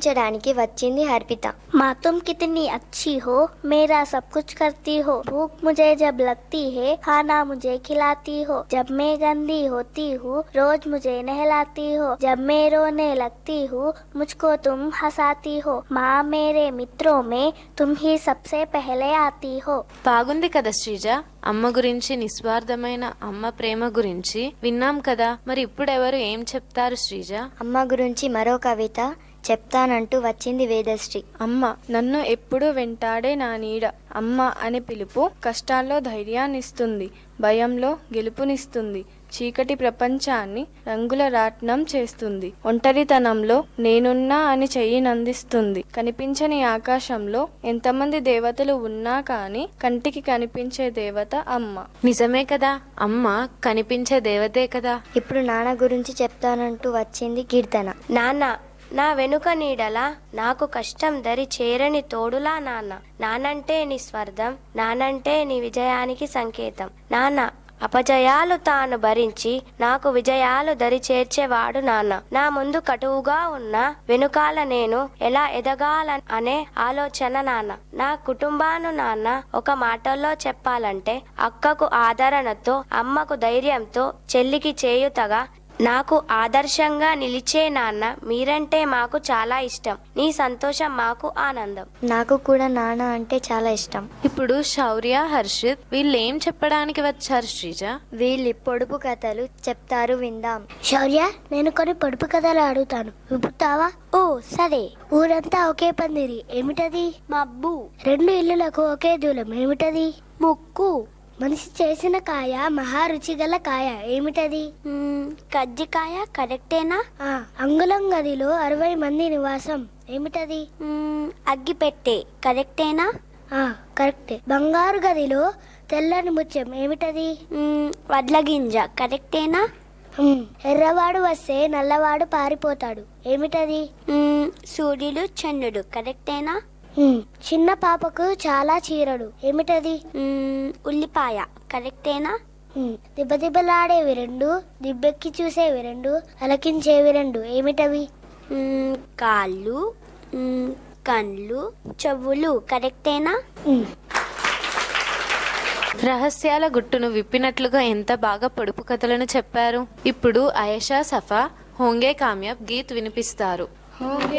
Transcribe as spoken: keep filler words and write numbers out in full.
వినిపించడానికి వచ్చింది హర్పిత. మా तुम कितनी अच्छी हो, मेरा सब कुछ करती हो, भूख मुझे जब लगती है खाना मुझे खिलाती हो, जब मैं गंदी होती हूँ रोज मुझे नहलाती हो, जब मैं रोने लगती हूँ मुझको तुम हंसाती हो, माँ मेरे मित्रों में तुम ही सबसे पहले आती हो. బాగుంది కదా శ్రీజ. అమ్మ గురించి, నిస్వార్థమైన అమ్మ ప్రేమ గురించి విన్నాం కదా, మరి ఇప్పుడు ఎవరు ఏం చెప్తారు శ్రీజ? అమ్మ గురించి మరో కవిత చెప్తానంటూ వచ్చింది వేదశ్రీ. అమ్మ నన్ను ఎప్పుడు వెంటాడే నా నీడ, అమ్మ అనే పిలుపు కష్టాల్లో ధైర్యాన్నిస్తుంది, భయంలో గెలుపునిస్తుంది, చీకటి ప్రపంచాన్ని రంగుల రాట్నం చేస్తుంది, ఒంటరితనంలో నేనున్నా అని చెయ్యినందిస్తుంది, కనిపించని ఆకాశంలో ఎంతమంది దేవతలు ఉన్నా కానీ కంటికి కనిపించే దేవత అమ్మ. నిజమే కదా, అమ్మ కనిపించే దేవతే కదా. ఇప్పుడు నాన్న గురించి చెప్తానంటూ వచ్చింది కీర్తన. నాన్న నా వెనుక నీడలా, నాకు కష్టం దరి చేరని తోడులా నాన్న, నానంటే నీ స్వర్ధం, నానంటే నీ విజయానికి సంకేతం, నాన్న అపజయాలు తాను భరించి నాకు విజయాలు దరి చేర్చేవాడు నాన్న, నా ముందు కటువుగా ఉన్న వెనుకాల నేను ఎలా ఎదగాల అనే ఆలోచన నాన్న, నా కుటుంబాను నాన్న ఒక మాటల్లో చెప్పాలంటే అక్కకు ఆదరణతో, అమ్మకు ధైర్యంతో, చెల్లికి చేయుతగా, నాకు ఆదర్శంగా నిలిచే నాన్న మీరంటే మాకు చాలా ఇష్టం, నీ సంతోషం మాకు ఆనందం. నాకు కూడా నాన్న అంటే చాలా ఇష్టం. ఇప్పుడు శౌర్య, హర్షిత్ వీళ్ళు ఏం చెప్పడానికి వచ్చారు శ్రీజ? వీళ్ళు పొడుపు కథలు చెప్తారు, విందాం. శౌర్య, నేను కొన్ని పొడుపు కథలు అడుగుతాను, విప్పుతావా? ఓ సరే. ఊరంతా ఒకే పందిరి, ఏమిటది? మబ్బు. రెండు ఇల్లులకు ఒకే దూలం, ఏమిటది? ముక్కు. మనిషి చేసిన కాయ మహా రుచిగల కాయ, ఏమిటది? కజ్జికాయ. కరెక్టేనా? అంగుళం గదిలో అరవై మంది నివాసం, ఏమిటది? అగ్గిపెట్టె. కరెక్టేనా? కరెక్టే. బంగారు గదిలో తెల్లని ముత్యం, ఏమిటది? వడ్ల గింజ. కరెక్టేనా? ఎర్రవాడు వస్తే నల్లవాడు పారిపోతాడు, ఏమిటది? సూర్యుడు, చంద్రుడు. కరెక్టేనా? చిన్న పాపకు చాలా చీరడు, ఏమిటది? ఉల్లిపాయ. కరెక్టేనా? దిబ్బదిబ్బలాడేవి రెండు, దిబ్బెక్కి చూసేవి రెండు, అలకించేవి రెండు, ఏమిటవి? కాళ్ళు, కళ్ళు, చెవులు. కరెక్టేనా? రహస్యాల గుట్టును విప్పినట్లుగా ఎంత బాగా పొడుపు కథలను చెప్పారు. ఇప్పుడు ఆయేషా, సఫా, హోంగే కామ్యాబ్ గీత్ వినిపిస్తారు.